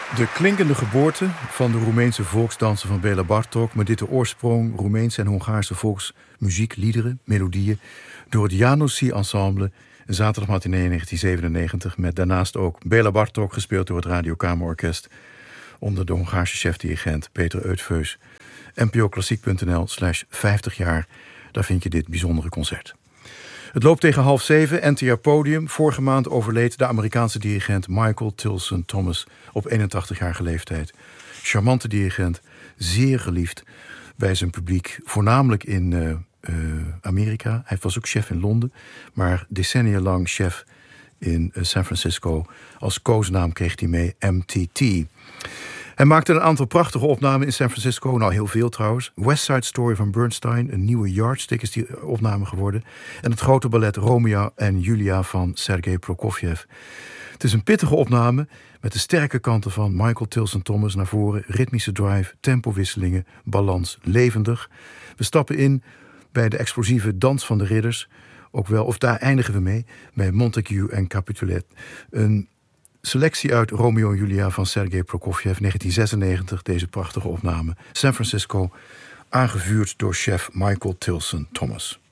De klinkende geboorte van de Roemeense volksdansen van Béla Bartók, met dit de oorsprong Roemeense en Hongaarse volksmuziek, liederen, melodieën, door het Jánossy Ensemble, een zaterdagmatinee 1997, met daarnaast ook Béla Bartók, gespeeld door het Radiokamerorkest onder de Hongaarse chefdirigent Peter Eötvös. NPOklassiek.nl/50 jaar, daar vind je dit bijzondere concert. Het loopt tegen 6:30, NTR Podium. Vorige maand overleed de Amerikaanse dirigent Michael Tilson Thomas op 81-jarige leeftijd. Charmante dirigent, zeer geliefd bij zijn publiek, voornamelijk in Amerika. Hij was ook chef in Londen, maar decennia lang chef in San Francisco. Als koosnaam kreeg hij mee MTT. Hij maakte een aantal prachtige opnamen in San Francisco. Nou, heel veel trouwens. West Side Story van Bernstein. Een nieuwe yardstick is die opname geworden. En het grote ballet Romeo en Julia van Sergei Prokofjev. Het is een pittige opname met de sterke kanten van Michael Tilson Thomas naar voren. Ritmische drive, tempowisselingen, balans, levendig. We stappen in bij de explosieve Dans van de Ridders. Ook wel, of daar eindigen we mee, bij Montague en Capulet. Een selectie uit Romeo en Julia van Sergei Prokofjev, 1996, deze prachtige opname. San Francisco, aangevuurd door chef Michael Tilson Thomas.